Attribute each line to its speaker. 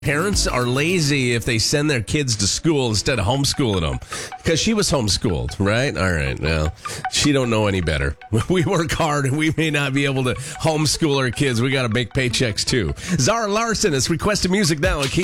Speaker 1: Parents are lazy if they send their kids to school instead of homeschooling them. Because she was homeschooled, right? All right, well, she don't know any better. We work hard and we may not be able to homeschool our kids. We got to make paychecks too. Zara Larson has requested music now.